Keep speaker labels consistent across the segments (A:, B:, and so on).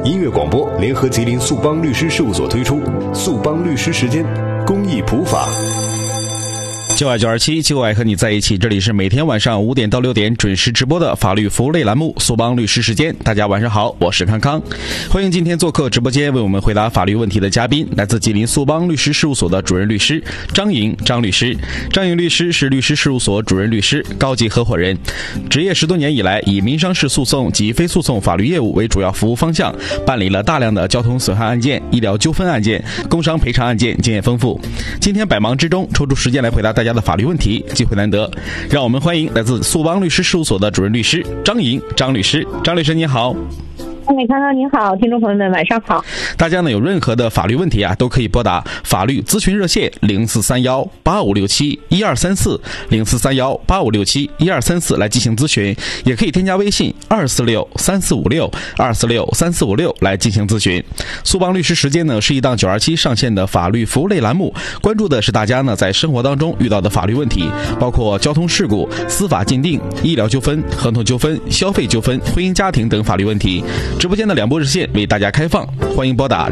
A: 音乐广播联合吉林速邦律师事务所推出速邦律师时间公益普法。
B: 就爱927，就爱和你在一起。这里是每天晚上5点到6点准时直播的法律服务类栏目速邦律师时间。大家晚上好，我是康康。欢迎今天做客直播间为我们回答法律问题的嘉宾，来自吉林速邦律师事务所的主任律师张莹张律师。张莹律师是律师事务所主任律师、高级合伙人，执业10多年以来，以民商事诉讼及非诉讼法律业务为主要服务方向，办理了大量的交通损害案件、医疗纠纷案件、工伤赔偿案件，经验丰富。今天百忙之中抽出时间来回答大家的法律问题，机会难得，让我们欢迎来自速邦律师事务所的主任律师张莹张律师。张律师你好。
C: 康康您好，听众朋友们晚上好。
B: 大家呢有任何的法律问题都可以拨打法律咨询热线043185671234043185671234来进行咨询，也可以添加微信2463456来进行咨询。速邦律师时间呢是一档927上线的法律服务类栏目，关注的是大家呢在生活当中遇到的法律问题，包括交通事故、司法禁定、医疗纠纷、合同纠纷、消费纠纷、婚姻家庭等法律问题。直播间的2部热线为大家开放，欢迎拨打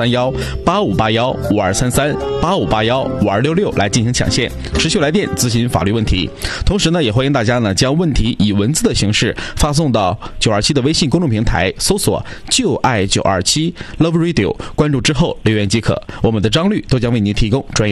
B: 04318581523385815266来进行抢线，持续来电咨询法律问题。同时呢，也欢迎大家呢将问题以文字的形式发送到927的微信公众平台，搜索就爱927 Love Radio， 关注之后留言即可。我们的张律都将为您提供专业